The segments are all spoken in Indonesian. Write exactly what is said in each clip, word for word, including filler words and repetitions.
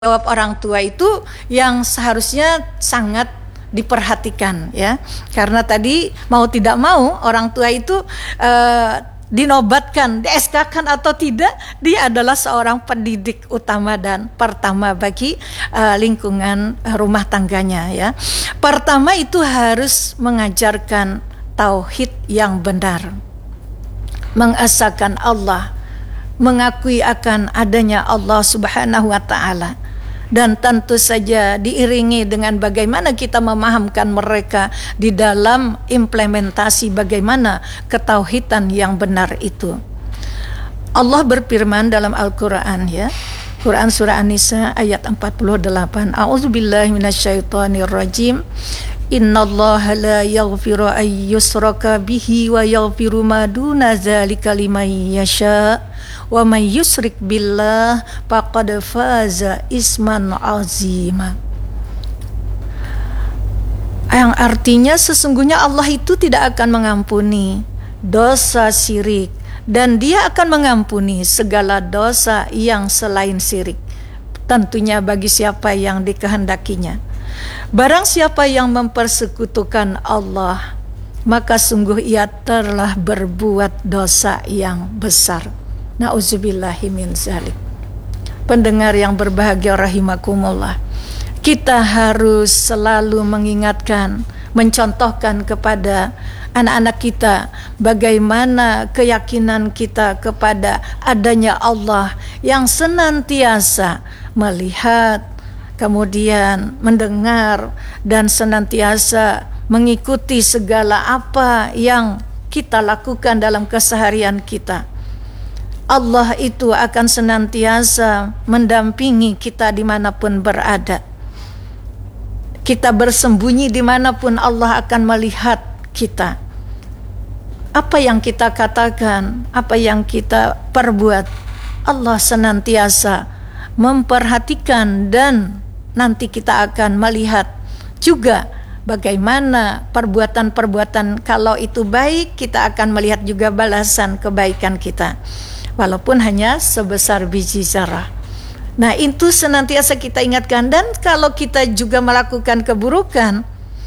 jawab orang tua itu yang seharusnya sangat diperhatikan, ya, karena tadi mau tidak mau orang tua itu uh, dinobatkan, di S K-kan atau tidak, dia adalah seorang pendidik utama dan pertama bagi uh, lingkungan rumah tangganya, ya. Pertama itu harus mengajarkan tauhid yang benar, mengesahkan Allah, mengakui akan adanya Allah Subhanahu wa taala. Dan tentu saja diiringi dengan bagaimana kita memahamkan mereka di dalam implementasi bagaimana ketauhidan yang benar itu. Allah berfirman dalam Al-Quran, ya, Quran surah An-Nisa ayat empat puluh delapan. A'udzubillahi minasyaitonirrajim. Innallaha la yaghfiru ay yushraka bihi wa yaghfiru ma duna dzalika liman yasha wa may yusyrik billah faqad faza isman azima. Yang artinya sesungguhnya Allah itu tidak akan mengampuni dosa syirik, dan Dia akan mengampuni segala dosa yang selain syirik, tentunya bagi siapa yang dikehendakinya. Barang siapa yang mempersekutukan Allah, maka sungguh ia telah berbuat dosa yang besar. Na'udzubillahi min dzalik. Pendengar yang berbahagia rahimakumullah, kita harus selalu mengingatkan, mencontohkan kepada anak-anak kita bagaimana keyakinan kita kepada adanya Allah yang senantiasa melihat, kemudian mendengar, dan senantiasa mengikuti segala apa yang kita lakukan dalam keseharian kita. Allah itu akan senantiasa mendampingi kita dimanapun berada. Kita bersembunyi dimanapun, Allah akan melihat kita. Apa yang kita katakan, apa yang kita perbuat, Allah senantiasa memperhatikan, dan nanti kita akan melihat juga bagaimana perbuatan-perbuatan. Kalau itu baik, kita akan melihat juga balasan kebaikan kita, walaupun hanya sebesar biji zarah. Nah, itu senantiasa kita ingatkan. Dan kalau kita juga melakukan keburukan,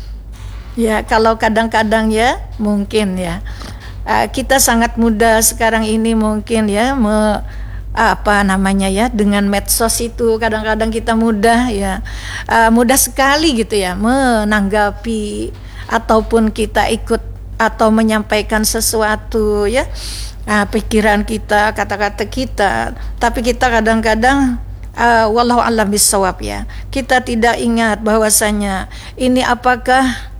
ya, kalau kadang-kadang ya mungkin ya kita sangat mudah sekarang ini mungkin ya me apa namanya ya dengan medsos itu kadang-kadang kita mudah ya uh, mudah sekali gitu ya menanggapi ataupun kita ikut atau menyampaikan sesuatu ya, uh, pikiran kita, kata-kata kita, tapi kita kadang-kadang uh, wallahu a'lam bishawab, ya, kita tidak ingat bahwasanya ini apakah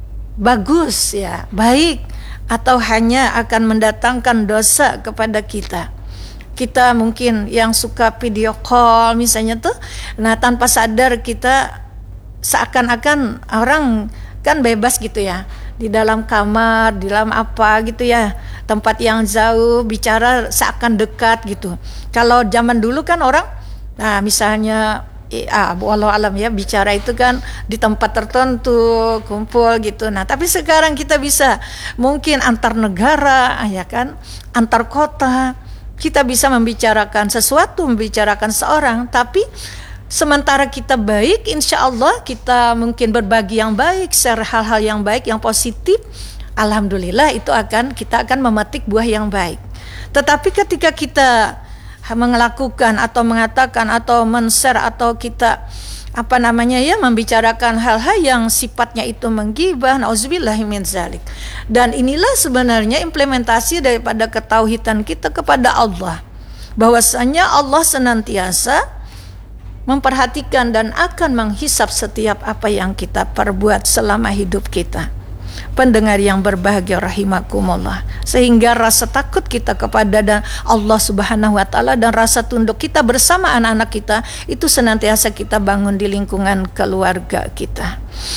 bagus, ya, baik, atau hanya akan mendatangkan dosa kepada kita. Kita mungkin yang suka video call misalnya tuh, nah tanpa sadar kita seakan-akan orang kan bebas gitu ya, di dalam kamar, di dalam apa gitu ya, tempat yang jauh bicara seakan dekat gitu. Kalau zaman dulu kan orang, nah misalnya ah, walau alam ya, bicara itu kan di tempat tertentu kumpul gitu. Nah tapi sekarang kita bisa mungkin antar negara, ya kan, antar kota. Kita bisa membicarakan sesuatu, membicarakan seorang, tapi sementara kita baik, insya Allah kita mungkin berbagi yang baik, share hal-hal yang baik, yang positif, alhamdulillah itu akan kita akan memetik buah yang baik. Tetapi ketika kita melakukan atau mengatakan atau men-share atau kita apa namanya ya membicarakan hal-hal yang sifatnya itu menggibah, nauzubillahi min dzalik. Dan inilah sebenarnya implementasi daripada ketauhidan kita kepada Allah, bahwasanya Allah senantiasa memperhatikan dan akan menghisap setiap apa yang kita perbuat selama hidup kita. Pendengar yang berbahagia rahimakumullah, sehingga rasa takut kita kepada Allah Subhanahu wa taala dan rasa tunduk kita bersama anak-anak kita itu senantiasa kita bangun di lingkungan keluarga kita.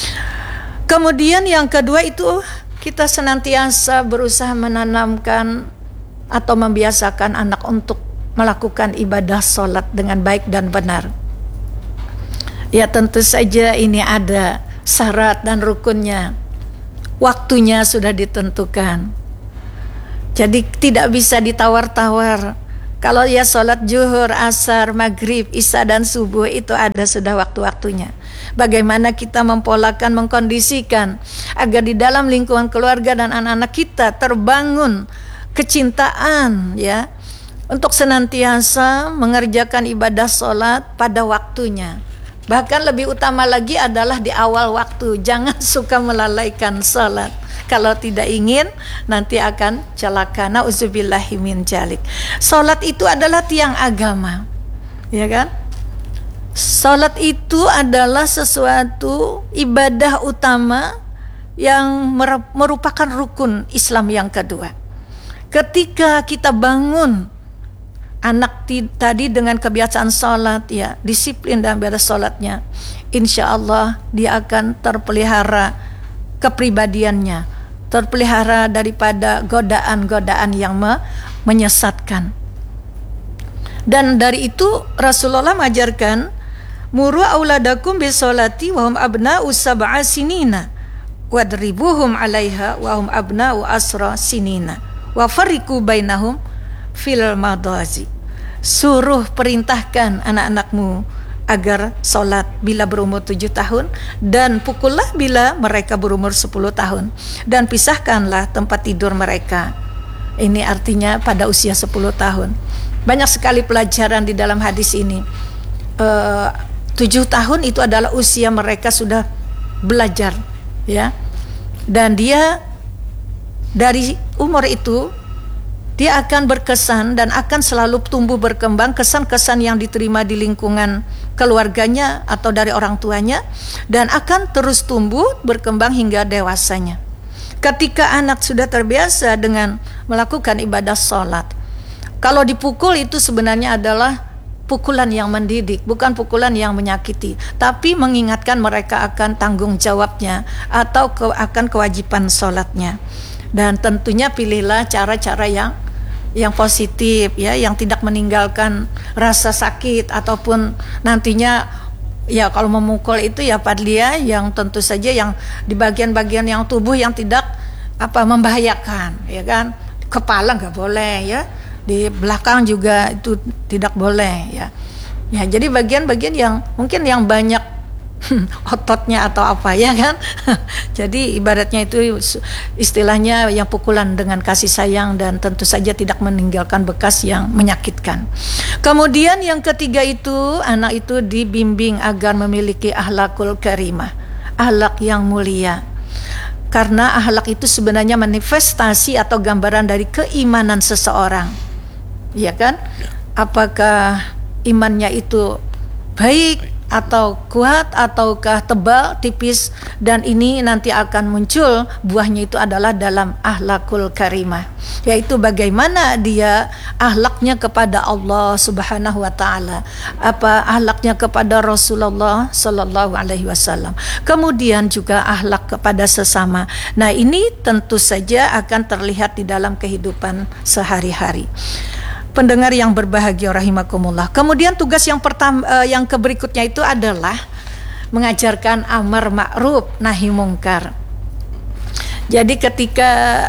Kemudian yang kedua itu kita senantiasa berusaha menanamkan atau membiasakan anak untuk melakukan ibadah sholat dengan baik dan benar. Ya, tentu saja ini ada syarat dan rukunnya. Waktunya sudah ditentukan. Jadi tidak bisa ditawar-tawar. Kalau ya sholat zuhur, asar, maghrib, isya dan subuh itu ada sudah waktu-waktunya. Bagaimana kita mempolakan, mengkondisikan agar di dalam lingkungan keluarga dan anak-anak kita terbangun kecintaan ya untuk senantiasa mengerjakan ibadah sholat pada waktunya. Bahkan lebih utama lagi adalah di awal waktu. Jangan suka melalaikan sholat. Kalau tidak ingin nanti akan celaka. Nauzubillahi min dzalik. Salat itu adalah tiang agama. Ya kan? Salat itu adalah sesuatu ibadah utama yang merupakan rukun Islam yang kedua. Ketika kita bangun anak tadi dengan kebiasaan salat ya, disiplin dalam ibadah salatnya, insya Allah dia akan terpelihara kepribadiannya, terpelihara daripada godaan-godaan yang me menyesatkan. Dan dari itu Rasulullah mengajarkan, muru auladakum bisolati wa hum abna'u sab'a sinina wadribuhum 'alaiha wa hum abna'u asra sinina wa farriqu bainahum fil madazi. Suruh perintahkan anak-anakmu agar sholat bila berumur tujuh tahun dan pukullah bila mereka berumur sepuluh tahun dan pisahkanlah tempat tidur mereka. Ini artinya pada usia sepuluh tahun. Banyak sekali pelajaran di dalam hadis ini. uh, tujuh tahun itu adalah usia mereka sudah belajar ya, dan dia dari umur itu dia akan berkesan dan akan selalu tumbuh berkembang kesan-kesan yang diterima di lingkungan keluarganya atau dari orang tuanya, dan akan terus tumbuh berkembang hingga dewasanya. Ketika anak sudah terbiasa dengan melakukan ibadah sholat, kalau dipukul itu sebenarnya adalah pukulan yang mendidik, bukan pukulan yang menyakiti, tapi mengingatkan mereka akan tanggung jawabnya atau ke, akan kewajiban sholatnya. Dan tentunya pilihlah cara-cara yang yang positif ya, yang tidak meninggalkan rasa sakit ataupun nantinya ya kalau memukul itu ya Padlia yang tentu saja yang di bagian-bagian yang tubuh yang tidak apa membahayakan ya kan. Kepala nggak boleh ya, di belakang juga itu tidak boleh ya. Ya jadi bagian-bagian yang mungkin yang banyak ototnya atau apa ya kan. Jadi ibaratnya itu istilahnya yang pukulan dengan kasih sayang dan tentu saja tidak meninggalkan bekas yang menyakitkan. Kemudian yang ketiga itu anak itu dibimbing agar memiliki akhlakul karimah, akhlak yang mulia. Karena akhlak itu sebenarnya manifestasi atau gambaran dari keimanan seseorang. Ya kan? Apakah imannya itu baik atau kuat ataukah tebal, tipis, dan ini nanti akan muncul buahnya itu adalah dalam akhlakul karimah, yaitu bagaimana dia akhlaknya kepada Allah Subhanahu wa taala, apa akhlaknya kepada Rasulullah sallallahu alaihi wasallam, kemudian juga akhlak kepada sesama. Nah, ini tentu saja akan terlihat di dalam kehidupan sehari-hari. Pendengar yang berbahagia rahimakumullah. Kemudian tugas yang pertama uh, yang keberikutnya itu adalah mengajarkan amar ma'ruf nahi mungkar. Jadi ketika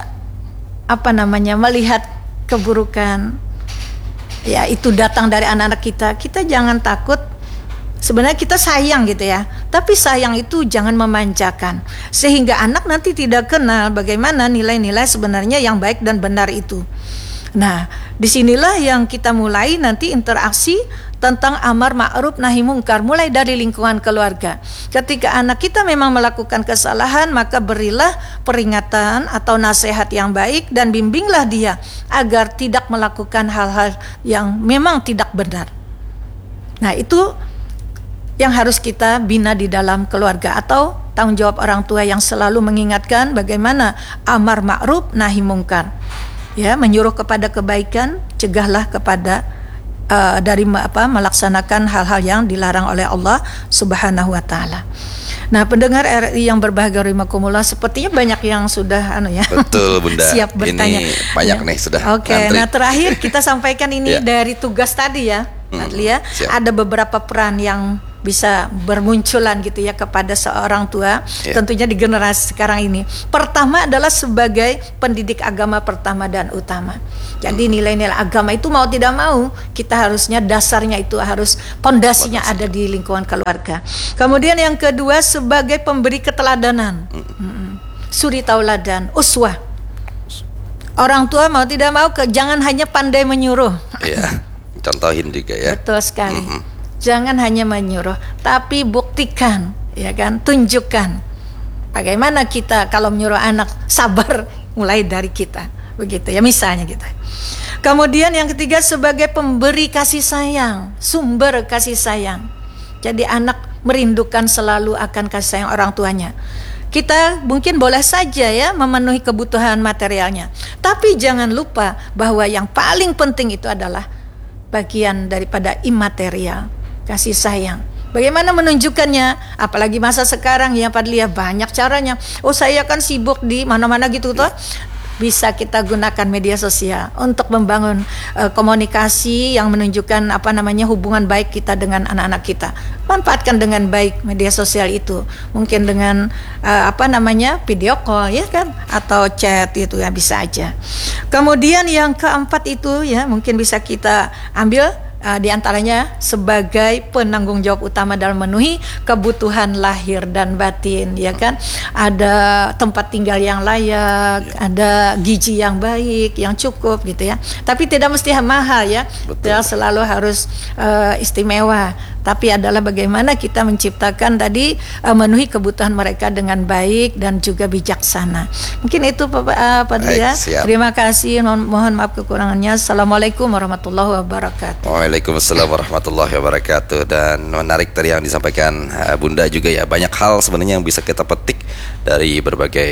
apa namanya melihat keburukan ya itu datang dari anak-anak kita, kita jangan takut. Sebenarnya kita sayang gitu ya, tapi sayang itu jangan memanjakan sehingga anak nanti tidak kenal bagaimana nilai-nilai sebenarnya yang baik dan benar itu. Nah, disinilah yang kita mulai nanti interaksi tentang amar ma'ruf nahi mungkar mulai dari lingkungan keluarga. Ketika anak kita memang melakukan kesalahan, maka berilah peringatan atau nasihat yang baik dan bimbinglah dia agar tidak melakukan hal-hal yang memang tidak benar. Nah, itu yang harus kita bina di dalam keluarga atau tanggung jawab orang tua yang selalu mengingatkan bagaimana amar ma'ruf nahi mungkar. Ya, menyuruh kepada kebaikan, cegahlah kepada uh, dari apa melaksanakan hal-hal yang dilarang oleh Allah Subhanahu wa taala. Nah, pendengar R I yang berbahagia rahimakumullah, sepertinya banyak yang sudah anu ya. Betul, Bunda. Siap bertanya. Ini banyak ya. nih sudah. Oke, okay. Nah terakhir kita sampaikan ini ya. Dari tugas tadi ya, Adlia. Hmm, ada beberapa peran yang bisa bermunculan gitu ya kepada seorang tua, Ya. tentunya di generasi sekarang ini. Pertama adalah sebagai pendidik agama pertama dan utama. Jadi nilai-nilai agama itu mau tidak mau kita harusnya dasarnya itu harus pondasinya ada di lingkungan keluarga. Kemudian yang kedua sebagai pemberi keteladanan, Mm-mm. suri tauladan, uswah. Orang tua mau tidak mau ke, jangan hanya pandai menyuruh. Iya, contohin juga ya. Betul sekali. Mm-mm. Jangan hanya menyuruh, tapi buktikan, ya kan? Tunjukkan. Bagaimana kita kalau menyuruh anak sabar mulai dari kita, begitu ya misalnya gitu. Kemudian yang ketiga sebagai pemberi kasih sayang, sumber kasih sayang. Jadi anak merindukan selalu akan kasih sayang orang tuanya. Kita mungkin boleh saja ya memenuhi kebutuhan materialnya, tapi jangan lupa bahwa yang paling penting itu adalah bagian daripada imaterial, kasih sayang. Bagaimana menunjukkannya? Apalagi masa sekarang ya Padlia, banyak caranya. Oh saya kan sibuk di mana-mana gitu toh. Bisa kita gunakan media sosial untuk membangun uh, komunikasi yang menunjukkan apa namanya hubungan baik kita dengan anak-anak kita. Manfaatkan dengan baik media sosial itu. Mungkin dengan uh, apa namanya video call ya kan, atau chat itu ya bisa aja. Kemudian yang keempat itu ya mungkin bisa kita ambil Uh, di antaranya sebagai penanggung jawab utama dalam memenuhi kebutuhan lahir dan batin, ya kan? Ada tempat tinggal yang layak, ya. Ada gizi yang baik, yang cukup gitu ya. Tapi tidak mesti mahal ya. Tidak selalu harus uh, istimewa. Tapi adalah bagaimana kita menciptakan tadi uh, memenuhi kebutuhan mereka dengan baik dan juga bijaksana. Mungkin itu Pak uh, Pak Dia. Terima kasih. Mohon, mohon maaf kekurangannya. Assalamualaikum warahmatullahi wabarakatuh. Waalaikumsalam warahmatullahi wabarakatuh. Dan menarik tadi yang disampaikan uh, Bunda juga ya. Banyak hal sebenarnya yang bisa kita petik dari berbagai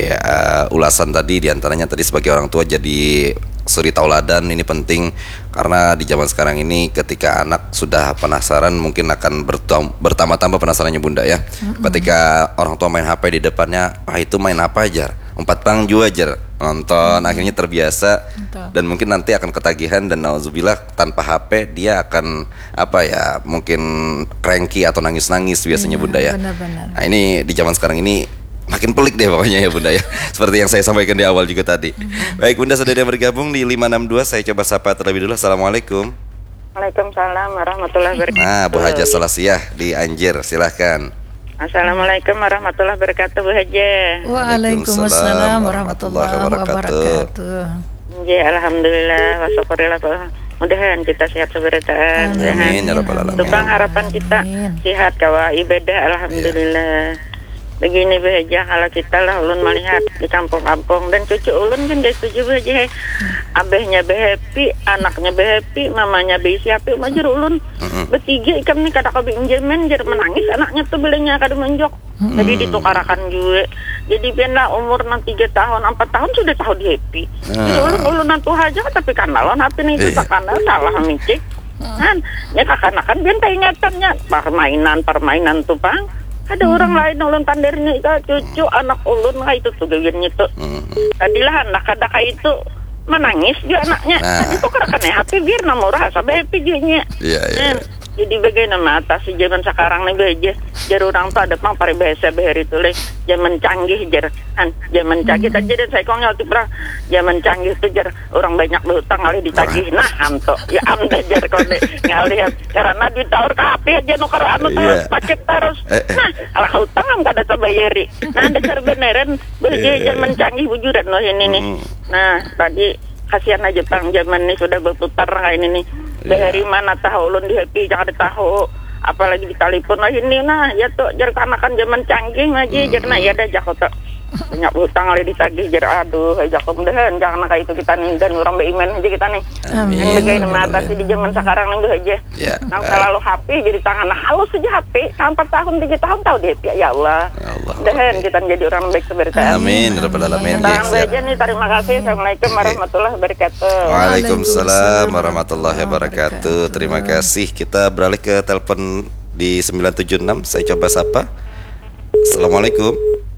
uh, ulasan tadi. Di antaranya tadi sebagai orang tua jadi suri tauladan ini penting karena di zaman sekarang ini ketika anak sudah penasaran mungkin akan bertambah-tambah penasarannya Bunda ya. Mm-hmm. Ketika orang tua main H P di depannya, ah itu main apa aja? Empat pang juga aja nonton, mm-hmm. akhirnya terbiasa. Betul. Dan mungkin nanti akan ketagihan dan nauzubillah tanpa H P dia akan apa ya mungkin cranky atau nangis-nangis biasanya, iya, Bunda ya. Benar-benar. Nah ini di zaman sekarang ini makin pelik deh pokoknya ya Bunda ya. Seperti yang saya sampaikan di awal juga tadi. Mm-hmm. Baik Bunda, sudah ada bergabung di lima enam dua. Saya coba sapa terlebih dulu. Assalamualaikum. Waalaikumsalam warahmatullahi wabarakatuh. Nah, Bu Haja Salasiah di Anjir, silahkan. Assalamualaikum warahmatullahi wabarakatuh, Bu Haja. Waalaikumsalam warahmatullahi wabarakatuh. Ya, alhamdulillah wa syukurillah. Mudahan kita sehat seberataan. Amin ya rabbal alamin. Tukang harapan kita sehat kawa ibadah alhamdulillah. Ya. Begini Bu Haja, kalau kita lah ulun melihat di kampung-kampung dan cucu ulun kan dia setuju Bu Haja. Abahnya be happy, anaknya be happy, mamanya be happy, majer ulun bertiga ikam nih kata kau binjemen jar menangis anaknya tuh belinya kada menjok. Jadi ditukarakan juga. Jadi benda umur enam tiga tahun, empat tahun sudah tahu di happy. Jadi ulun ulun nantu aja tapi kan lawan hati nih itu sakana salah micik. Kan ya kakanakan biar ingatannya permainan permainan tuh Bang. Ada hmm. orang lain ulun tandirnya itu cucu anak ulun lah itu tuh gayanya tuh. Hmm. Tadilah anak ada itu menangis dia anaknya. Nah. Itu kan hati biar nama rasa happy dia nya. Iya iya. Jadi bagaimana atasi zaman sekarang nih beje jar orang tuh ada pang paribasa behari itu leh zaman canggih jar kan zaman canggih hmm. aja dan saya kong nyauti pra zaman canggih itu jar orang banyak berhutang kali ditagih nah amto ya amda jar kode ngalihat karena duit tawar kape aja no karo anu terus paket terus nah ala hutang am kada sabayari nah dasar beneran beje zaman canggih bujuran no ini nih nah tadi kasihan aja Bang zaman ini sudah berputar kayak ini nih. Dari mana tahu ulun di happy jangan tahu apalagi di telepon lah ini nah ya tuh jar kanakan zaman canggih aja jar nah ya dah jakot banyak utang lagi ditagih jar aduh jakot mudahan jangan kayak itu kita nih dan orang beriman aja kita nih amin bagaimana atasi di zaman sekarang nih aja ya, nah selalu H P jadi tangan halus saja H P sampai tahun tiga tahun tahu deh ya Allah mudahan kita jadi orang baik seperti amin rabbal alamin ya aja nih terima kasih. Assalamualaikum warahmatullahi wabarakatuh. Waalaikumsalam warahmatullahi wabarakatuh. Terima kasih. Kita beralih ke telepon di sembilan tujuh enam. Saya coba sapa. Assalamualaikum.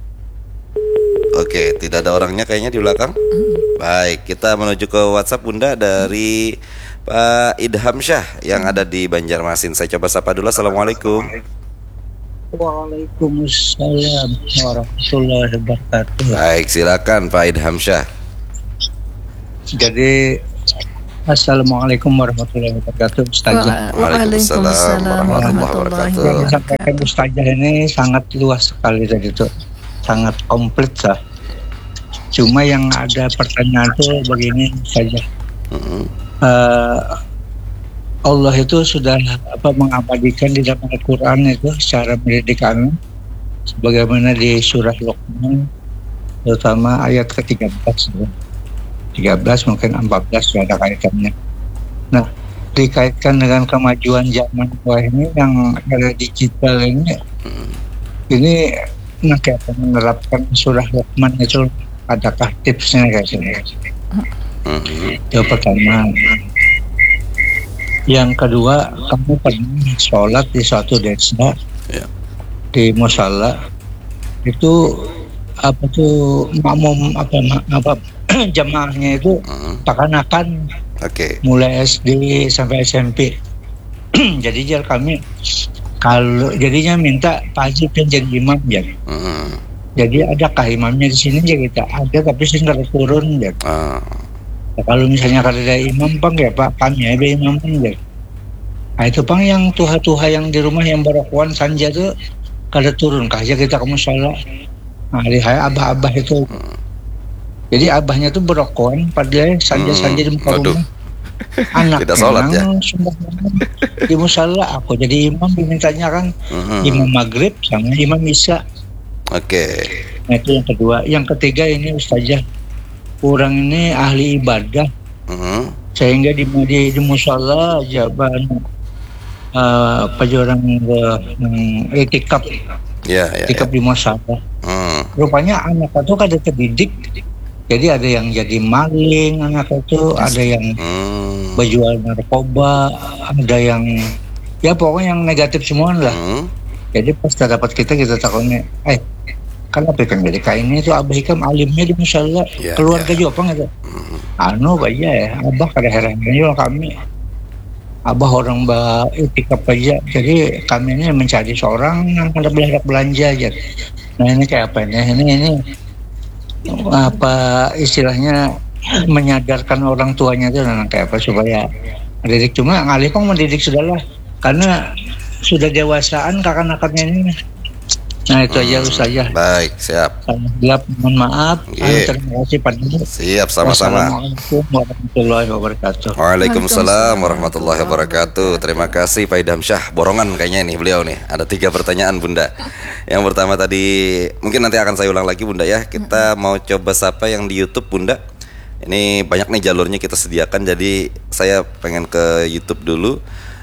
Oke, tidak ada orangnya kayaknya di belakang. Baik, kita menuju ke WhatsApp Bunda dari Pak Idham Syah yang ada di Banjarmasin. Saya coba sapa dulu. Assalamualaikum. Waalaikumsalam warahmatullahi wabarakatuh. Baik, silakan Pak Idham Syah. Jadi Assalamualaikum warahmatullahi wabarakatuh, Ustazah. Waalaikumsalam warahmatullahi wabarakatuh. Yang disampaikan Ustazah ini sangat luas sekali tadi itu, sangat komplit lah. Cuma yang ada pertanyaan tuh begini saja. Mm-hmm. Uh, Allah itu sudah apa mengabadikan di dalam Al-Quran itu secara mendidik anak, sebagaimana di surah Luqman, terutama ayat ke tiga belas. tiga belas mungkin empat belas sudah ada kaitannya. Nah, dikaitkan dengan kemajuan zaman tua ini yang ada digital ini, hmm. ini nah, kayak menerapkan surah Luqman itu adakah tipsnya kayak gini? Hmm. Itu pertama. Yang kedua, kamu pernah sholat di suatu desa, yeah. di musala itu apa tuh makmum apa apa jamaahnya itu seakan-akan okay. mulai S D sampai S M P. Jadi jar kami kalau jadinya minta Pak Haji kan jadi imam ya. Uh. Jadi adakah imamnya di sini ya kita ada tapi sih nggak turun ya. Uh. Nah, kalau misalnya kalau ada imam pang ya Pak kami ada imam pang ya. Nah itu pang yang tuha-tuha yang di rumah yang barokuan sanja tuh kada turun kah aja kita ke musala. Nah lihat abah-abah itu. Uh. Jadi abahnya tuh berokokan padahal sanja-sanja di muka rumah. Anak tidak sholat ya? Di musala aku jadi imam dimintanya kan hmm. imam maghrib sama imam isya. Oke. Okay. Nah itu yang kedua. Yang ketiga ini Ustazah, orang ini ahli ibadah hmm. sehingga di di, di musala jaban uh, apa orang uh, itikaf yeah, yeah, itikaf yeah. di musala. Hmm. Rupanya anak itu kan ada terdidik. Jadi ada yang jadi maling anak itu, ada yang hmm. berjual narkoba, ada yang ya pokoknya yang negatif semua lah. Hmm. Jadi pas dapat kita kita takutnya, eh kan apa kan jadi kayak ini tuh abah ikam alimnya di musala yeah, keluarga yeah. juga apa nggak? Hmm. Anu aja ya, abah kada heran juga kami. Abah orang bah itikaf aja, jadi kami ini mencari seorang yang ada belanja belanja aja. Nah ini kayak apa ini? Ini ini apa istilahnya menyadarkan orang tuanya itu nah, kayak apa supaya mendidik. Cuma ngalih pang mendidik sudahlah karena sudah dewasaan kakak-kakaknya ini. Nah itu hmm, aja Ustazah. Baik, siap. Siap, mohon maaf. Yeah. Terima kasih Pak. Siap, sama-sama. Assalamualaikum warahmatullahi wabarakatuh. Waalaikumsalam warahmatullahi wabarakatuh. Terima kasih Pak Idham Syah. Borongan kayaknya nih beliau nih. Ada tiga pertanyaan Bunda. Yang pertama tadi mungkin nanti akan saya ulang lagi Bunda ya. Kita mau coba sapa yang di YouTube Bunda. Ini banyak nih jalurnya kita sediakan. Jadi saya pengen ke YouTube dulu.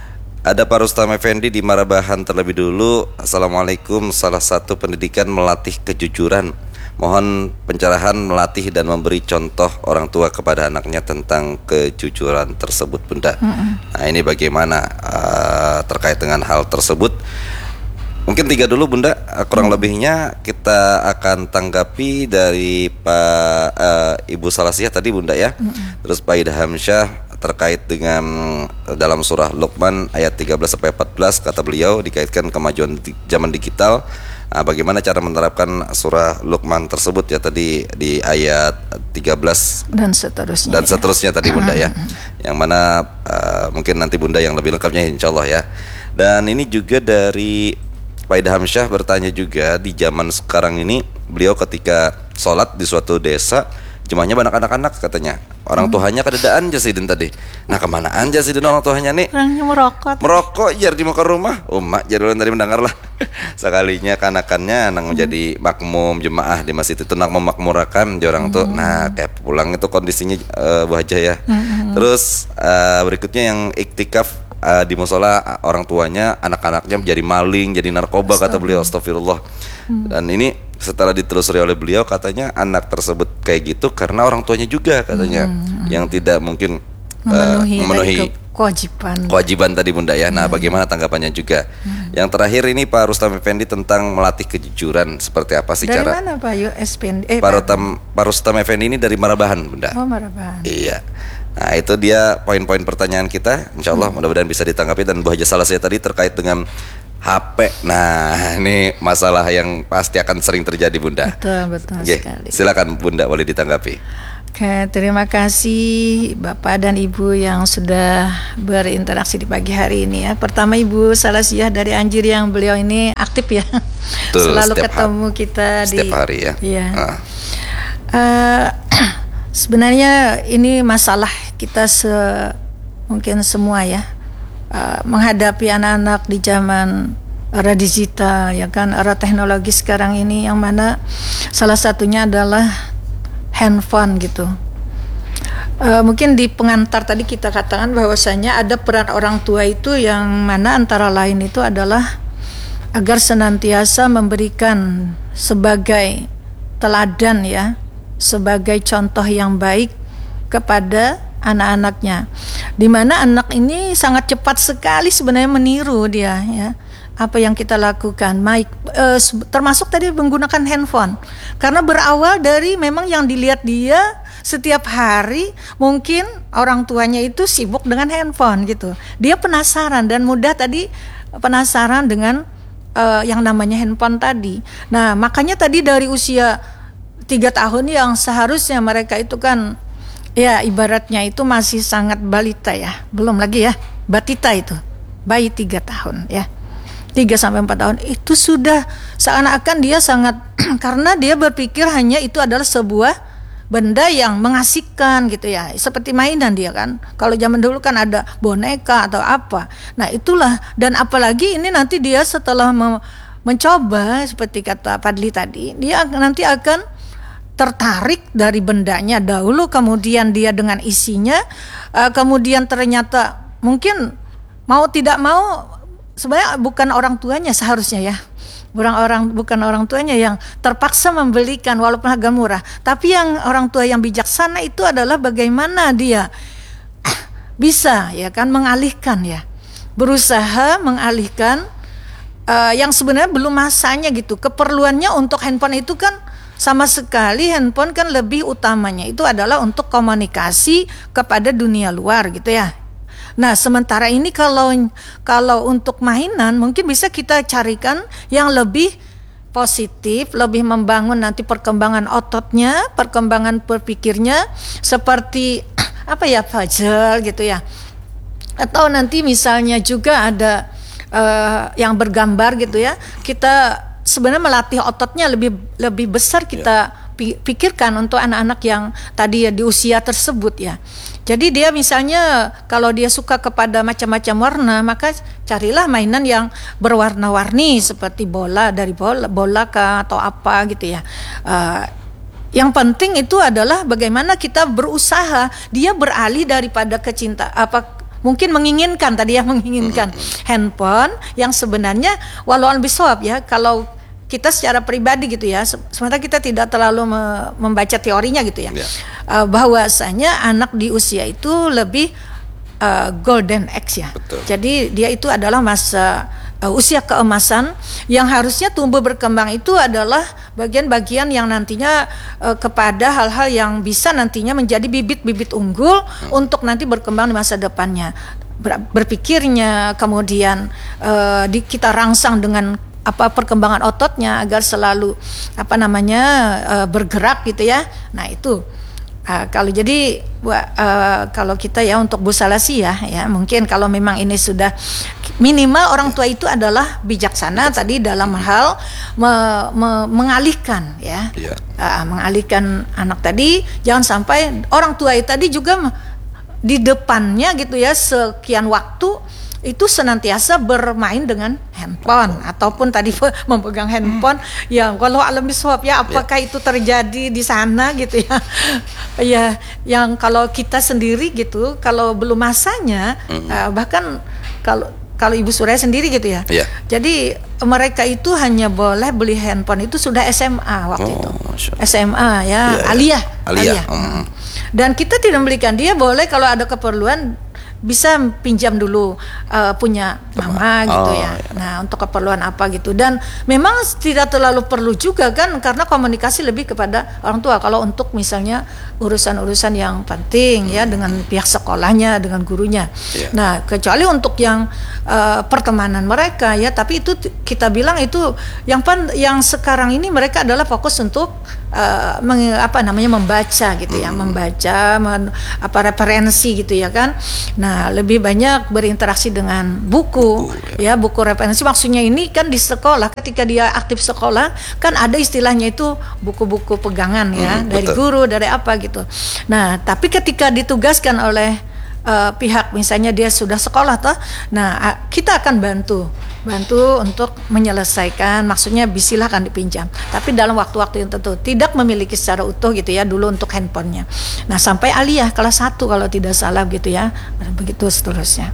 Ada Pak Rustam Effendi di Marabahan terlebih dulu. Assalamualaikum. Salah satu pendidikan melatih kejujuran. Mohon pencerahan melatih dan memberi contoh orang tua kepada anaknya tentang kejujuran tersebut Bunda. Mm-hmm. Nah ini bagaimana uh, terkait dengan hal tersebut. Mungkin tiga dulu Bunda, kurang hmm. lebihnya kita akan tanggapi dari Pak uh, Ibu Salasiah tadi Bunda ya. Hmm. Terus Pak Idham Syah terkait dengan dalam surah Luqman ayat tiga belas sampai empat belas kata beliau dikaitkan kemajuan di, zaman digital. Nah, bagaimana cara menerapkan surah Luqman tersebut ya tadi di ayat tiga belas dan seterusnya. Dan seterusnya ya. Tadi Bunda ya. Yang mana uh, mungkin nanti Bunda yang lebih lengkapnya insyaallah ya. Dan ini juga dari Pak Idham Syah bertanya juga di zaman sekarang ini beliau ketika sholat di suatu desa jemaahnya banyak anak-anak katanya orang hmm. tuanya kedadaan jasidin tadi. Nah kemana aja sih orang tuanya nih? Orangnya merokok. Merokok jar di muka rumah. Umak jar tadi mendengar lah. Sekalinya kanakannya nang menjadi hmm. makmum jemaah di masjid itu nang memakmurakan orang hmm. tuh. Nah kayak pulang itu kondisinya uh, Bu Haja ya. Hmm. Terus uh, berikutnya yang iktikaf Uh, di musola orang tuanya anak-anaknya menjadi maling, jadi narkoba kata beliau, astagfirullah. Hmm. Dan ini setelah ditelusuri oleh beliau katanya anak tersebut kayak gitu karena orang tuanya juga katanya hmm. yang tidak mungkin memenuhi, uh, memenuhi kewajiban. Kewajiban tadi Bunda ya. Nah, hmm. bagaimana tanggapannya juga? Hmm. Yang terakhir ini Pak Rustam Effendi tentang melatih kejujuran seperti apa sih dari cara? Dari mana Pak Effendi? Eh, Pak Rustam, Pak Rustam Effendi ini dari Marabahan Bunda. Oh Marabahan. Iya. Nah itu dia poin-poin pertanyaan kita. Insya Allah mudah-mudahan bisa ditanggapi. Dan Bu Haja Salasiyah tadi terkait dengan H P. Nah ini masalah yang pasti akan sering terjadi Bunda. Betul, betul Oke, sekali. silakan Bunda, boleh ditanggapi. Oke, terima kasih Bapak dan Ibu yang sudah berinteraksi di pagi hari ini ya. Pertama Ibu Salasiyah dari Anjir yang beliau ini aktif ya. Betul, selalu setiap ketemu hari, kita di setiap hari ya. Iya. Ah. Uh, sebenarnya ini masalah kita se mungkin semua ya, uh, menghadapi anak-anak di zaman era digital ya kan, era teknologi sekarang ini, yang mana salah satunya adalah handphone gitu. Uh, mungkin di pengantar tadi kita katakan bahwasanya ada peran orang tua itu, yang mana antara lain itu adalah agar senantiasa memberikan sebagai teladan ya, sebagai contoh yang baik kepada anak-anaknya, di mana anak ini sangat cepat sekali sebenarnya meniru dia ya, apa yang kita lakukan, baik eh, termasuk tadi menggunakan handphone, karena berawal dari memang yang dilihat dia setiap hari, mungkin orang tuanya itu sibuk dengan handphone gitu, dia penasaran dan mudah tadi penasaran dengan eh, yang namanya handphone tadi. Nah makanya tadi dari usia tiga tahun yang seharusnya mereka itu kan ya ibaratnya itu masih sangat balita ya, belum lagi ya batita itu, bayi tiga tahun ya, tiga sampai empat tahun itu sudah seakan-akan dia sangat karena dia berpikir hanya itu adalah sebuah benda yang mengasihkan gitu ya, seperti mainan dia kan. Kalau zaman dulu kan ada boneka atau apa. Nah itulah, dan apalagi ini nanti dia setelah me- mencoba seperti kata Fadli tadi, dia nanti akan tertarik dari bendanya dahulu, kemudian dia dengan isinya, uh, kemudian ternyata mungkin mau tidak mau sebenarnya bukan orang tuanya seharusnya ya, bukan orang bukan orang tuanya yang terpaksa membelikan walaupun harga murah, tapi yang orang tua yang bijaksana itu adalah bagaimana dia bisa ya kan mengalihkan ya, berusaha mengalihkan uh, yang sebenarnya belum masanya gitu. Keperluannya untuk handphone itu kan sama sekali, handphone kan lebih utamanya itu adalah untuk komunikasi kepada dunia luar gitu ya. Nah sementara ini kalau kalau untuk mainan mungkin bisa kita carikan yang lebih positif, lebih membangun nanti perkembangan ototnya, perkembangan berpikirnya, seperti apa ya, puzzle gitu ya, atau nanti misalnya juga ada uh, yang bergambar gitu ya. Kita sebenarnya melatih ototnya lebih lebih besar kita ya. pikirkan untuk anak-anak yang tadi ya di usia tersebut ya. Jadi dia misalnya kalau dia suka kepada macam-macam warna, maka carilah mainan yang berwarna-warni seperti bola, dari bola, bola kah atau apa gitu ya. Uh, yang penting itu adalah bagaimana kita berusaha dia beralih daripada kecinta apa mungkin menginginkan tadi ya, menginginkan hmm. handphone yang sebenarnya walau bisawab ya, kalau kita secara pribadi gitu ya, sementara kita tidak terlalu me- membaca teorinya gitu ya, yeah. uh, bahwasanya anak di usia itu lebih uh, golden age ya. Betul. Jadi dia itu adalah masa uh, usia keemasan yang harusnya tumbuh berkembang, itu adalah bagian-bagian yang nantinya uh, kepada hal-hal yang bisa nantinya menjadi bibit-bibit unggul hmm. untuk nanti berkembang di masa depannya. Ber- berpikirnya, kemudian uh, di, kita rangsang dengan apa perkembangan ototnya agar selalu apa namanya uh, bergerak gitu ya. Nah itu uh, kalau jadi uh, kalau kita ya untuk Bu Salasiyah ya, mungkin kalau memang ini sudah minimal orang tua itu adalah bijaksana tadi dalam hal me, me, mengalihkan ya, yeah. uh, mengalihkan anak tadi, jangan sampai orang tua itu tadi juga di depannya gitu ya sekian waktu itu senantiasa bermain dengan handphone ataupun tadi memegang handphone hmm. ya kalau alam bisawab ya, apakah ya. itu terjadi di sana gitu ya. Ya yang kalau kita sendiri gitu kalau belum masanya hmm. uh, bahkan kalau kalau Ibu Suraya sendiri gitu ya, ya. Jadi mereka itu hanya boleh beli handphone itu sudah S M A waktu oh, itu S M A ya, ya, ya. Aliyah, Aliyah. Aliyah. Hmm. Dan kita tidak membelikan, dia boleh kalau ada keperluan bisa pinjam dulu uh, punya mama gitu oh, ya. ya. Nah, untuk keperluan apa gitu. Dan memang tidak terlalu perlu juga kan, karena komunikasi lebih kepada orang tua. Kalau untuk misalnya urusan-urusan yang penting hmm. ya dengan pihak sekolahnya, dengan gurunya. Yeah. Nah, kecuali untuk yang uh, pertemanan mereka ya, tapi itu kita bilang itu yang pen, yang sekarang ini mereka adalah fokus untuk uh, meng, apa namanya membaca gitu ya, hmm. membaca men, apa referensi gitu ya kan. Nah, lebih banyak berinteraksi dengan buku, buku ya. ya, buku referensi maksudnya ini kan di sekolah ketika dia aktif sekolah kan ada istilahnya itu buku-buku pegangan ya, hmm, dari betul. guru, dari apa gitu. Nah, tapi ketika ditugaskan oleh uh, pihak misalnya dia sudah sekolah toh, nah kita akan bantu bantu untuk menyelesaikan, maksudnya silahkan dipinjam, tapi dalam waktu-waktu yang tentu, tidak memiliki secara utuh gitu ya dulu untuk handphonenya. Nah, sampai aliyah kelas satu kalau tidak salah gitu ya, begitu seterusnya.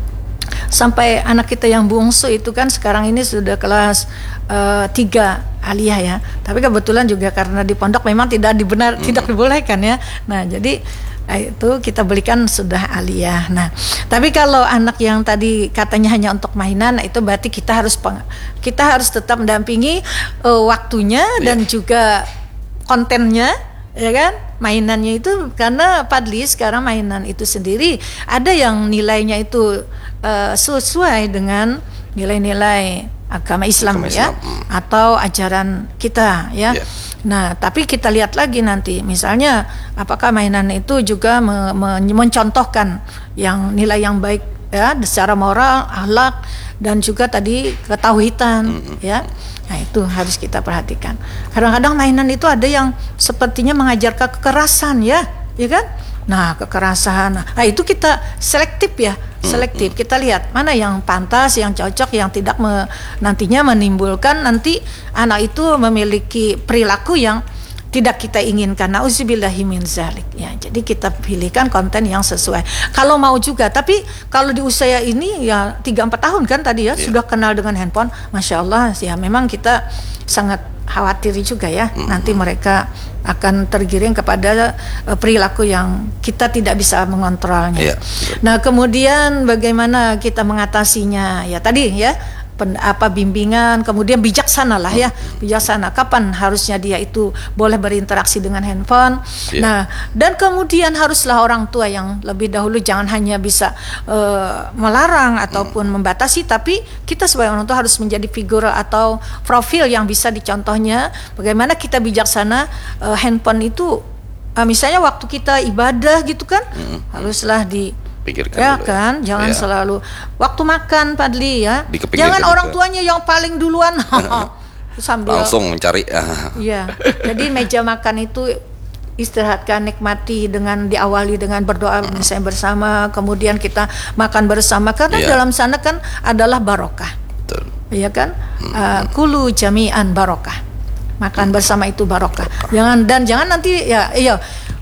Sampai anak kita yang bungsu itu kan sekarang ini sudah kelas uh, tiga aliyah ya, tapi kebetulan juga karena di pondok memang tidak dibenar hmm. tidak dibolehkan ya. Nah, jadi itu kita belikan sudah aliyah. Nah, tapi kalau anak yang tadi katanya hanya untuk mainan, nah itu berarti kita harus peng, kita harus tetap mendampingi uh, waktunya yeah. dan juga kontennya, ya kan? Mainannya itu karena Padli sekarang mainan itu sendiri ada yang nilainya itu uh, sesuai dengan nilai-nilai agama Islam, agama Islam. ya, atau ajaran kita ya. Yeah. Nah, tapi kita lihat lagi nanti, misalnya apakah mainan itu juga me, me, mencontohkan yang nilai yang baik ya, secara moral, akhlak, dan juga tadi ketauhidan mm-hmm. ya. Nah, itu harus kita perhatikan. Kadang-kadang mainan itu ada yang sepertinya mengajarkan kekerasan ya, ya kan? Nah, kekerasan. Nah, itu kita selektif ya. Selektif, kita lihat mana yang pantas, yang cocok, yang tidak me, nantinya menimbulkan nanti anak itu memiliki perilaku yang tidak kita inginkan. Nauzubillahi min zalik ya. Jadi kita pilihkan konten yang sesuai. Kalau mau juga, tapi kalau di usia ini ya tiga empat tahun kan tadi ya, yeah. sudah kenal dengan handphone, Masya Allah ya, memang kita sangat khawatir juga ya, mm-hmm. nanti mereka akan tergiring kepada uh, perilaku yang kita tidak bisa mengontrolnya. Yeah. Nah, kemudian bagaimana kita mengatasinya? Ya tadi ya, pen, apa bimbingan, kemudian bijaksana lah ya, bijaksana. Kapan harusnya dia itu boleh berinteraksi dengan handphone? Yeah. Nah, dan kemudian haruslah orang tua yang lebih dahulu jangan hanya bisa uh, melarang ataupun mm. membatasi, tapi kita sebagai orang tua harus menjadi figur atau profil yang bisa dicontohnya. Bagaimana kita bijaksana uh, handphone itu, uh, misalnya waktu kita ibadah gitu kan, mm. haruslah di pikirkan ya dulu, kan, ya. jangan ya. selalu waktu makan Padli ya, jangan orang juga. tuanya yang paling duluan sambil langsung mencari. Iya, jadi meja makan itu istirahatkan, nikmati dengan diawali dengan berdoa misalnya bersama, kemudian kita makan bersama karena ya. dalam sana kan adalah barokah, betul. ya kan, hmm. uh, kulu jami'an barokah, makan hmm. bersama itu barokah. Jangan dan jangan nanti ya iya.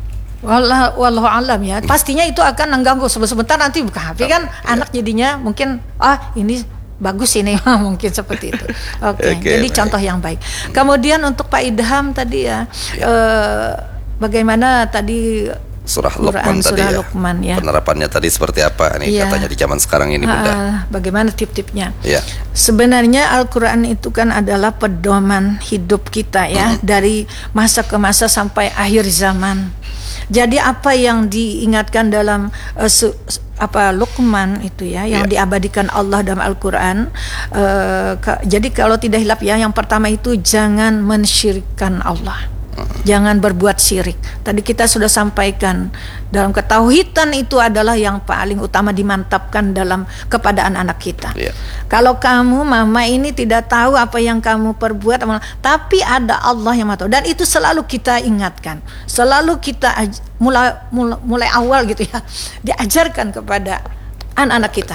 Wallah, wallahu alam ya. Pastinya itu akan mengganggu sebentar nanti buka H P kan, ya. anak jadinya mungkin ah ini bagus ini mungkin seperti itu. Oke, okay. okay, jadi baik. contoh yang baik. Kemudian untuk Pak Idham tadi ya, ya. Eh, bagaimana tadi surah Luqman tadi ya. Luqman, ya. Penerapannya tadi seperti apa nih ya. katanya di zaman sekarang ini Bunda? Uh, bagaimana tip-tipnya? Ya. Sebenarnya Al-Qur'an itu kan adalah pedoman hidup kita ya, mm-hmm. dari masa ke masa sampai akhir zaman. Jadi apa yang diingatkan dalam uh, su, apa Luqman itu ya, yang yeah. diabadikan Allah dalam Al-Qur'an. Uh, ka, jadi kalau tidak hilap ya, yang pertama itu jangan mensyirikkan Allah. Jangan berbuat syirik. Tadi kita sudah sampaikan dalam ketauhidan itu adalah yang paling utama dimantapkan dalam kepada anak-anak kita. Yeah. Kalau kamu mama ini tidak tahu apa yang kamu perbuat, tapi ada Allah yang tahu, dan itu selalu kita ingatkan, selalu kita aj- mulai, mulai mulai awal gitu ya, diajarkan kepada anak-anak kita.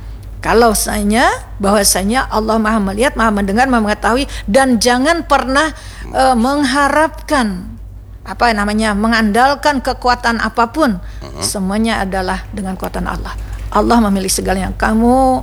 Kalau saya bahwasanya Allah Maha melihat, Maha mendengar, Maha mengetahui, dan jangan pernah uh, mengharapkan apa namanya mengandalkan kekuatan apapun. Uh-huh. Semuanya adalah dengan kekuatan Allah. Allah memilih segalanya. Kamu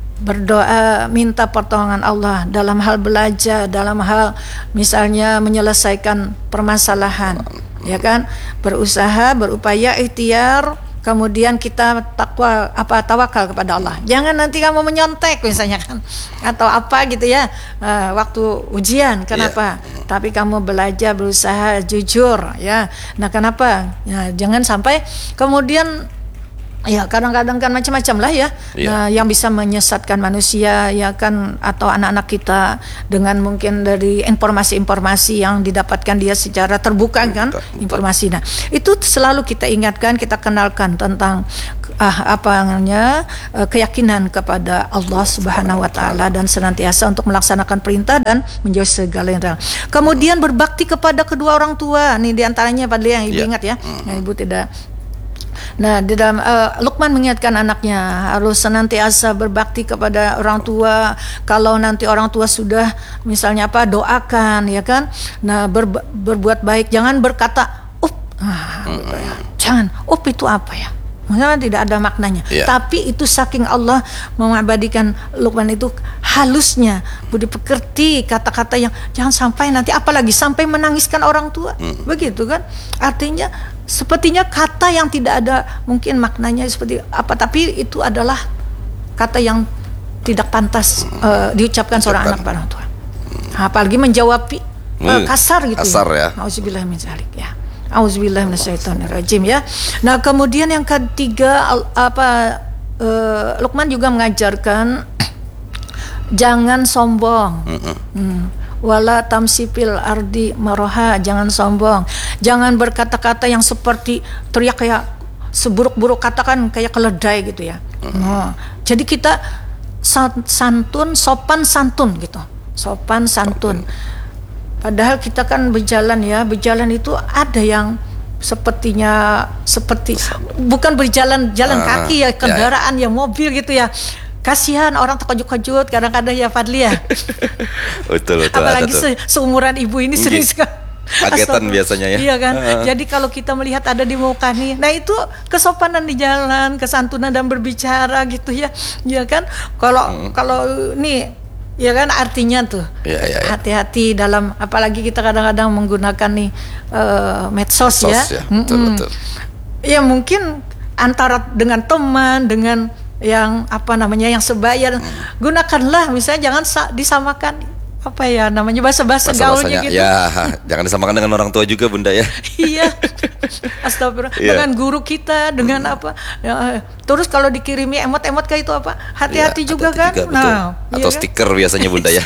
berdoa minta pertolongan Allah dalam hal belajar, dalam hal misalnya menyelesaikan permasalahan, uh-huh. ya kan? Berusaha, berupaya, ikhtiar kemudian kita takwa apa tawakal kepada Allah. Jangan nanti kamu menyontek misalnya kan, atau apa gitu ya, uh, waktu ujian. Kenapa? Yeah. Tapi kamu belajar, berusaha jujur ya. Nah kenapa? Ya, jangan sampai kemudian ya kadang-kadang kan macam-macam lah ya, yeah. Nah, yang bisa menyesatkan manusia ya kan, atau anak-anak kita dengan mungkin dari informasi-informasi yang didapatkan dia secara terbuka kan, betul, informasi. Nah itu selalu kita ingatkan, kita kenalkan tentang ah, apa namanya keyakinan kepada Allah Subhanahu Wa Taala dan senantiasa untuk melaksanakan perintah dan menjauhi segala yang terlarang. Kemudian berbakti kepada kedua orang tua. Nih diantaranya pada yang ibu yeah. ingat ya, mm-hmm. nah, ibu tidak. Nah, di dalam uh, Luqman mengingatkan anaknya harus senantiasa berbakti kepada orang tua. Kalau nanti orang tua sudah misalnya apa, doakan ya kan. Nah, ber, berbuat baik, jangan berkata up. Ah, mm-hmm. ya. Jangan up itu apa ya? Maksudnya tidak ada maknanya. Yeah. Tapi itu saking Allah mengabadikan Luqman itu halusnya, budi pekerti, kata-kata yang jangan sampai nanti apalagi sampai menangiskan orang tua. Mm. Begitu kan? Artinya sepertinya kata yang tidak ada mungkin maknanya seperti apa, tapi itu adalah kata yang tidak pantas uh, diucapkan seorang anak pada orang tua. Apalagi menjawab uh, kasar gitu. Kasar ya. Auzubillahi min dzalik ya. Auzubillahi minasyaitonirrajim ya. Nah, kemudian yang ketiga apa uh, Luqman juga mengajarkan jangan sombong. Mm-hmm. Hmm. Wala tamsipil ardi maroha, jangan sombong, jangan berkata-kata yang seperti teriak kayak seburuk-buruk kata kan, kayak keledai gitu ya. Mm-hmm. Nah, jadi kita santun, sopan santun gitu, sopan santun. Padahal kita kan berjalan ya, berjalan itu ada yang sepertinya seperti bukan berjalan jalan uh, kaki ya, kendaraan ya, ya. ya mobil gitu ya. Kasihan orang terkejut-kejut kadang-kadang ya Fadli ya. Betul, betul. Apalagi se- seumuran ibu ini sering sekali kagetan biasanya ya. Iya kan. Uh. Jadi kalau kita melihat ada di muka nih, nah itu kesopanan di jalan, kesantunan dan berbicara gitu ya. Iya kan. Kalau hmm. kalau nih ya kan artinya tuh ya, ya, ya. hati-hati dalam, apalagi kita kadang-kadang menggunakan nih uh, medsos, medsos ya. ya. Betul, betul. Ya mungkin antara dengan teman, dengan yang apa namanya yang sebaya, hmm. gunakanlah misalnya, jangan sa- disamakan apa ya namanya bahasa-bahasa gaulnya gitu. Ya, jangan disamakan dengan orang tua juga Bunda ya. Iya. Astagfirullah. Yeah. Dengan guru kita, dengan hmm. apa? Ya, terus kalau dikirimi emot-emot kayak itu apa? Hati-hati ya, juga hati-hati kan. Juga, nah, atau iya stiker kan? Biasanya Bunda ya.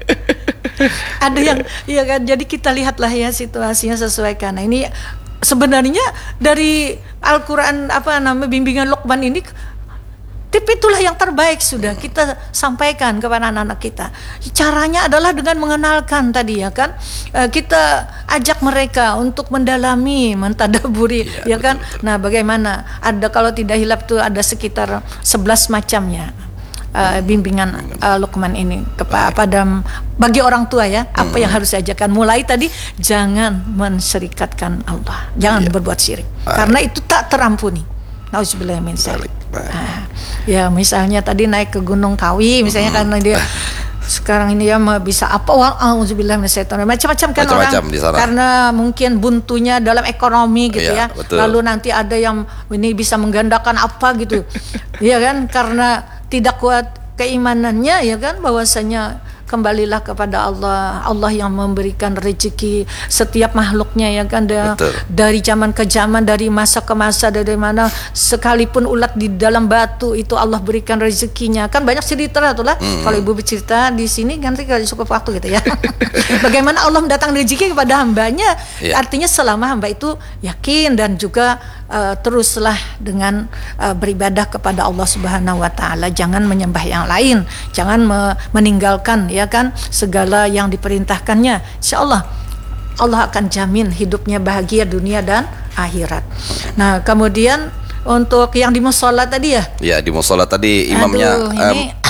Ada yang iya kan. Jadi kita lihatlah ya situasinya, sesuaikan. Nah, ini sebenarnya dari Al-Qur'an apa namanya bimbingan Luqman ini, tip itulah yang terbaik sudah kita sampaikan kepada anak-anak kita. Caranya adalah dengan mengenalkan tadi ya kan, e, kita ajak mereka untuk mendalami, mentadaburi ya, ya kan. Betul, betul. Nah bagaimana, ada kalau tidak hilap tuh ada sekitar sebelas macamnya e, bimbingan e, Luqman ini kepada bagi orang tua ya, apa hmm. yang harus diajarkan. Mulai tadi jangan mensyirikatkan Allah, jangan ya. berbuat syirik, Baik. karena itu tak terampuni. Nauzubillah min dzalik. Nah, ya misalnya tadi naik ke Gunung Kawi misalnya hmm. karena dia sekarang ini ya bisa apa, auzubillah minasyaitonir, macam-macam kan macam-macam orang karena mungkin buntunya dalam ekonomi gitu ya, ya. Lalu nanti ada yang ini bisa menggandakan apa gitu. Ya kan, karena tidak kuat keimanannya ya kan, bahwasanya kembalilah kepada Allah. Allah yang memberikan rezeki setiap makhluknya ya kan, da, dari zaman ke zaman, dari masa ke masa, dari mana sekalipun ulat di dalam batu itu Allah berikan rezekinya. Kan banyak cerita lah tuh lah. Hmm. Kalau ibu bercerita di sini nanti kalau cukup waktu gitu ya. Bagaimana Allah mendatangkan rezeki kepada hambanya. Yeah. Artinya selama hamba itu yakin dan juga uh, teruslah dengan uh, beribadah kepada Allah Subhanahu wa taala, jangan menyembah yang lain, jangan me- meninggalkan ya kan segala yang diperintahkannya. Insyaallah Allah akan jamin hidupnya bahagia dunia dan akhirat. Nah, kemudian untuk yang di musola tadi ya? Ya, di musola tadi imamnya Aduh, ini, um,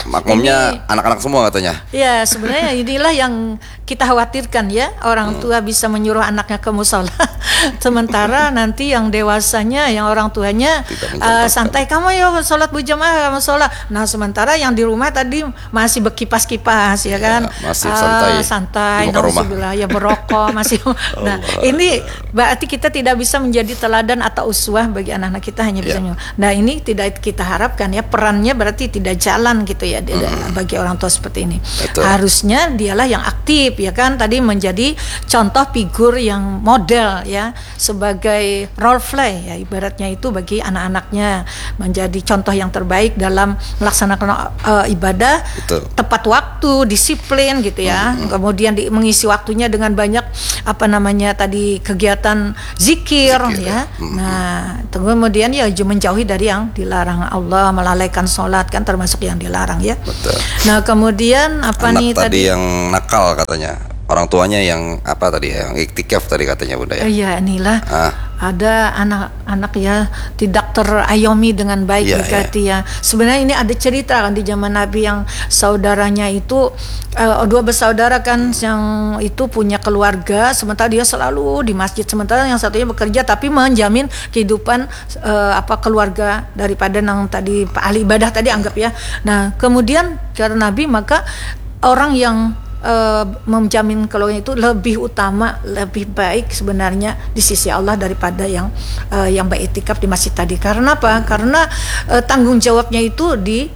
makmumnya anak-anak semua katanya. Ya, sebenarnya inilah yang kita khawatirkan ya, orang tua bisa menyuruh anaknya ke musola, sementara nanti yang dewasanya, yang orang tuanya uh, santai, kamu yuk sholat berjamaah musola. Nah, sementara yang di rumah tadi masih berkipas-kipas ya kan, ya, masih santai, uh, santai, di ya berokok masih. Nah, ini berarti kita tidak bisa menjadi teladan atau uswah bagi anak-anak kita, hanya bisa. Ya. Nah, ini tidak kita harapkan ya, perannya berarti tidak jalan gitu ya mm-hmm. bagi orang tua seperti ini. Betul. Harusnya dialah yang aktif ya kan, tadi menjadi contoh figur yang model ya, sebagai role play ya, ibaratnya itu bagi anak-anaknya menjadi contoh yang terbaik dalam melaksanakan uh, ibadah. Betul. Tepat waktu, disiplin gitu ya. Mm-hmm. Kemudian di, mengisi waktunya dengan banyak apa namanya tadi kegiatan zikir, zikir ya. Mm-hmm. Nah, kemudian ya menjauhi dari yang dilarang Allah, melalaikan sholat kan termasuk yang dilarang ya. Betul. Nah, kemudian apa anak nih tadi, tadi yang nakal katanya, orang tuanya yang apa tadi ya, yang iktikaf tadi katanya Bunda ya. Iya, inilah ah. ada anak-anak ya tidak terayomi dengan baik ya, berarti ya. ya. Sebenarnya ini ada cerita kan di zaman Nabi yang saudaranya itu uh, dua bersaudara kan, yang itu punya keluarga, sementara dia selalu di masjid, sementara yang satunya bekerja tapi menjamin kehidupan uh, apa keluarga daripada yang tadi ahli ibadah tadi anggap ya. Nah, kemudian karena Nabi maka orang yang Uh, menjamin keluarga itu lebih utama, lebih baik sebenarnya di sisi Allah daripada yang uh, yang beriktikaf di masjid tadi. Karena apa? Karena uh, tanggung jawabnya itu di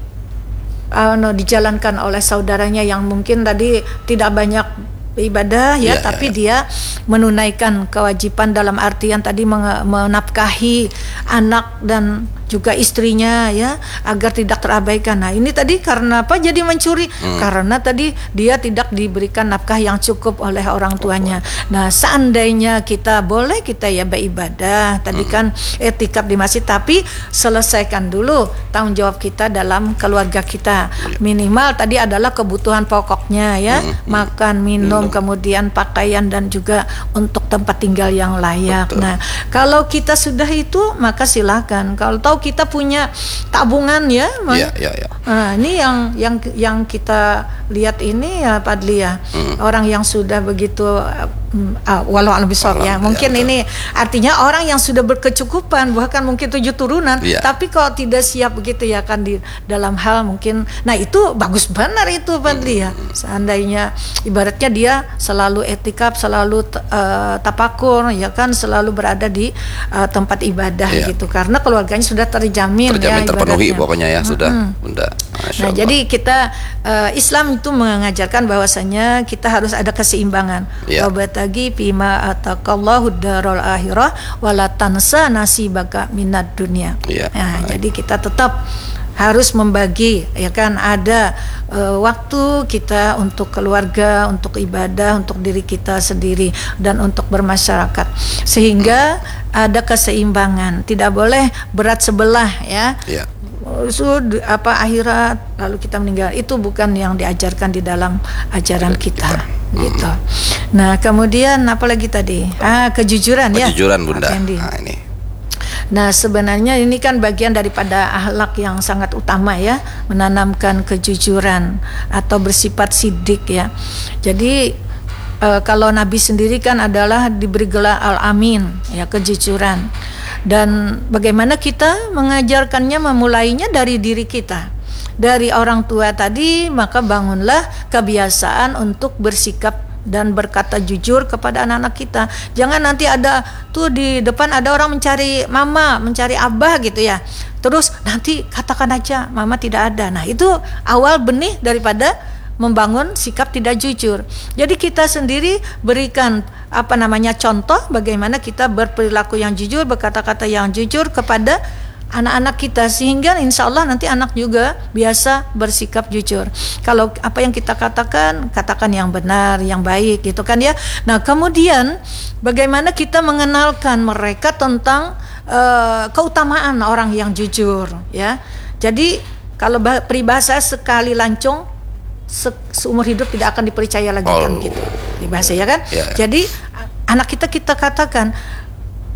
uh, no, dijalankan oleh saudaranya yang mungkin tadi tidak banyak ibadah ya, ya tapi ya, ya. dia menunaikan kewajiban dalam artian tadi menafkahi anak dan juga istrinya ya, agar tidak terabaikan. Nah, ini tadi karena apa jadi mencuri? Hmm. Karena tadi dia tidak diberikan nafkah yang cukup oleh orang tuanya. Nah, seandainya kita boleh kita ya beribadah, tadi hmm. kan etikaf di masjid, tapi selesaikan dulu tanggung jawab kita dalam keluarga kita. Minimal tadi adalah kebutuhan pokoknya ya, hmm. makan, minum, hmm. kemudian pakaian dan juga untuk tempat tinggal yang layak. Betul. Nah, kalau kita sudah itu maka silakan. Kalau tahu kita punya tabungan ya, ya, ya, ya. Nah, ini yang yang yang kita lihat ini ya Pak Adli ya, hmm. orang yang sudah begitu uh, walau alam besar ya, mungkin ya, ini artinya orang yang sudah berkecukupan bahkan mungkin tujuh turunan, ya. Tapi kalau tidak siap begitu ya kan di dalam hal mungkin, nah itu bagus benar itu Pak Adli ya, seandainya ibaratnya dia selalu etikaf, selalu uh, tapakur ya kan, selalu berada di uh, tempat ibadah ya. Gitu, karena keluarganya sudah terjamin, terjamin ya, terpenuhi pokoknya ya, hmm. sudah Bunda. Nah, jadi kita uh, Islam itu mengajarkan bahwasanya kita harus ada keseimbangan. Wa batagi bima ataqallahu darul akhirah wala tansa nasibaka minad dunya. Ya. Nah, jadi kita tetap harus membagi ya kan, ada uh, waktu kita untuk keluarga, untuk ibadah, untuk diri kita sendiri dan untuk bermasyarakat, sehingga ada keseimbangan, tidak boleh berat sebelah ya. Ya. Sud, apa akhirat lalu kita meninggal, itu bukan yang diajarkan di dalam ajaran kita, kita. Gitu. Nah, kemudian apa lagi tadi? Ah, kejujuran, kejujuran ya. Kejujuran Bunda. Nah, ini. Nah, sebenarnya ini kan bagian daripada akhlak yang sangat utama ya, menanamkan kejujuran atau bersifat sidik ya. Jadi e, kalau Nabi sendiri kan adalah diberi gelar Al-Amin ya, kejujuran. Dan bagaimana kita mengajarkannya, memulainya dari diri kita, dari orang tua tadi, maka bangunlah kebiasaan untuk bersikap dan berkata jujur kepada anak-anak kita. Jangan nanti ada tuh di depan ada orang mencari mama, mencari abah gitu ya, terus nanti katakan aja mama tidak ada. Nah, itu awal benih daripada membangun sikap tidak jujur. Jadi kita sendiri berikan apa namanya contoh bagaimana kita berperilaku yang jujur, berkata-kata yang jujur kepada anak-anak kita, sehingga insya Allah nanti anak juga biasa bersikap jujur. Kalau apa yang kita katakan, katakan yang benar, yang baik gitu kan ya. Nah, kemudian bagaimana kita mengenalkan mereka tentang uh, keutamaan orang yang jujur ya. Jadi kalau peribahasa sekali lancung se seumur hidup tidak akan dipercaya lagi, oh. kan gitu. Peribahasa ya kan. Yeah. Jadi anak kita kita katakan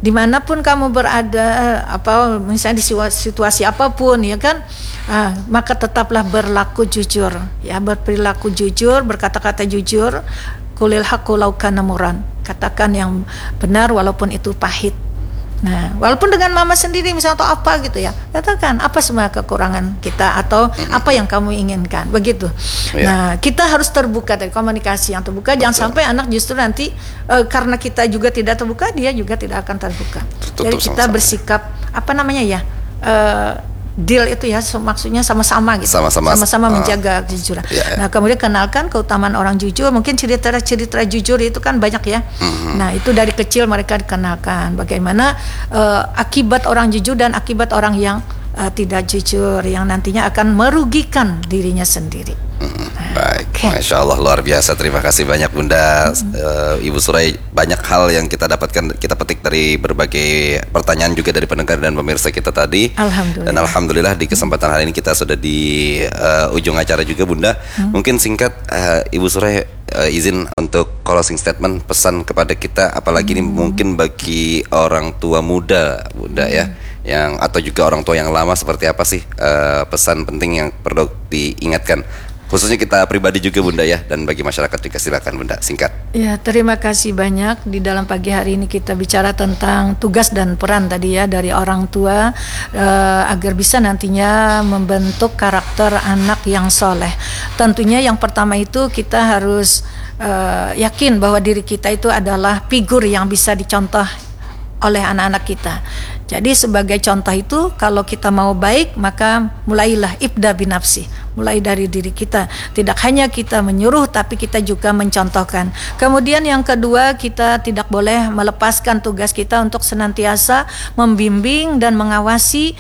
dimanapun kamu berada, apa misalnya di situasi apapun ya kan, ah, maka tetaplah berlaku jujur, ya berperilaku jujur, berkata-kata jujur. Qulil haqqu law kana murran, katakan yang benar walaupun itu pahit. Nah, walaupun dengan mama sendiri misalnya atau apa gitu ya, katakan apa semua kekurangan kita atau apa yang kamu inginkan, begitu. Yeah. Nah, kita harus terbuka dari komunikasi yang terbuka. Jangan Betul. sampai anak justru nanti uh, karena kita juga tidak terbuka, dia juga tidak akan terbuka. Tutup Jadi kita sama-sama. bersikap apa namanya ya, uh, deal itu ya, so, maksudnya sama-sama gitu, sama-sama, sama-sama uh, menjaga kejujuran. Yeah, yeah. Nah, kemudian kenalkan keutamaan orang jujur. Mungkin cerita-cerita jujur itu kan banyak ya. Mm-hmm. Nah, itu dari kecil mereka dikenalkan bagaimana uh, akibat orang jujur dan akibat orang yang uh, tidak jujur, yang nantinya akan merugikan dirinya sendiri. Mm-hmm. Baik, okay. Masya Allah, luar biasa. Terima kasih banyak Bunda. Mm-hmm. uh, Ibu Surai, banyak hal yang kita dapatkan, kita petik dari berbagai pertanyaan juga dari pendengar dan pemirsa kita tadi. Alhamdulillah. Dan Alhamdulillah di kesempatan hari ini kita sudah di uh, ujung acara juga Bunda. Mm-hmm. Mungkin singkat uh, Ibu Surai uh, izin untuk closing statement, pesan kepada kita, apalagi mm-hmm. ini mungkin bagi orang tua muda Bunda mm-hmm. ya, yang atau juga orang tua yang lama, seperti apa sih uh, pesan penting yang perlu diingatkan, khususnya kita pribadi juga Bunda ya, dan bagi masyarakat juga, silakan Bunda, singkat. Ya, terima kasih banyak. Di dalam pagi hari ini kita bicara tentang tugas dan peran tadi ya dari orang tua uh, agar bisa nantinya membentuk karakter anak yang soleh. Tentunya yang pertama itu kita harus uh, yakin bahwa diri kita itu adalah figur yang bisa dicontoh oleh anak-anak kita. Jadi sebagai contoh itu, kalau kita mau baik, maka mulailah ibda binafsi, mulai dari diri kita. Tidak hanya kita menyuruh, tapi kita juga mencontohkan. Kemudian yang kedua, kita tidak boleh melepaskan tugas kita untuk senantiasa membimbing dan mengawasi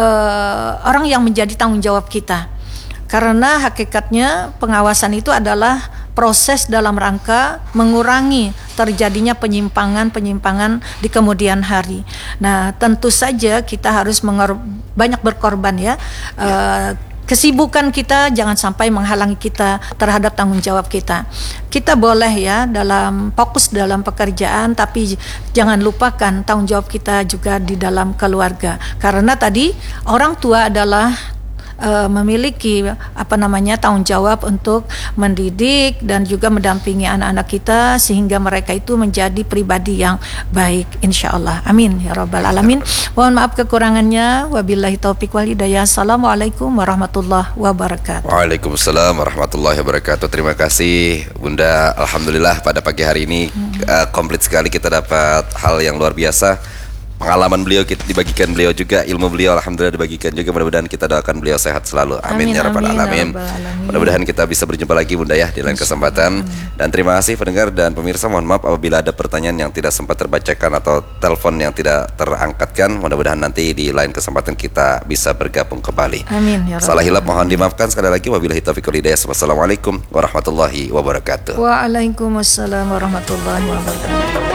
uh, orang yang menjadi tanggung jawab kita. Karena hakikatnya pengawasan itu adalah proses dalam rangka mengurangi terjadinya penyimpangan-penyimpangan di kemudian hari. Nah, tentu saja kita harus mengor- banyak berkorban ya. Uh, Kesibukan kita jangan sampai menghalangi kita terhadap tanggung jawab kita. Kita boleh ya dalam fokus dalam pekerjaan, tapi jangan lupakan tanggung jawab kita juga di dalam keluarga. Karena tadi orang tua adalah Uh, memiliki apa namanya tanggung jawab untuk mendidik dan juga mendampingi anak-anak kita sehingga mereka itu menjadi pribadi yang baik, insya Allah. Amin ya rabbal alamin. Mohon maaf kekurangannya. Wabillahi taufiq wal hidayah. Assalamualaikum warahmatullahi wabarakatuh. Waalaikumsalam warahmatullahi wabarakatuh. Terima kasih Bunda. Alhamdulillah pada pagi hari ini hmm. uh, komplit sekali, kita dapat hal yang luar biasa. Pengalaman beliau kita dibagikan, beliau juga ilmu beliau alhamdulillah dibagikan juga. Mudah-mudahan kita doakan beliau sehat selalu. Amin, amin ya rabbal alamin. Mudah-mudahan kita bisa berjumpa lagi Bunda ya di lain kesempatan. Dan terima kasih pendengar dan pemirsa. Mohon maaf apabila ada pertanyaan yang tidak sempat terbacakan atau telepon yang tidak terangkatkan. Mudah-mudahan nanti di lain kesempatan kita bisa bergabung kembali. Amin ya rabbal alamin. Salah hilap mohon dimaafkan sekali lagi. Wabillahi taufiq wal hidayah. Wassalamualaikum warahmatullahi wabarakatuh. Waalaikumsalam warahmatullahi wabarakatuh.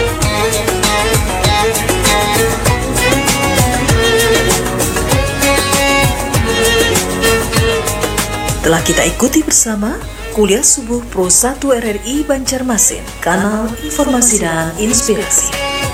Telah kita ikuti bersama Kuliah Subuh Pro satu R R I Banjarmasin, kanal informasi dan inspirasi.